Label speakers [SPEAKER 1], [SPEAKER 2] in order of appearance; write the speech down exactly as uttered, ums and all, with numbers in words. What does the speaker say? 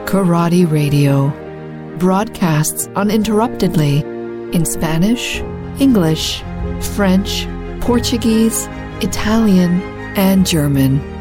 [SPEAKER 1] Karate Radio. Broadcasts uninterruptedly in Spanish, English, French, Portuguese, Italian, and German.